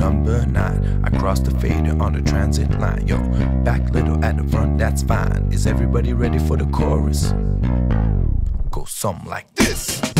number 9. I crossed the fader on the transit line. Yo, back little at the front, that's fine. Is everybody ready for the chorus? Go something like this.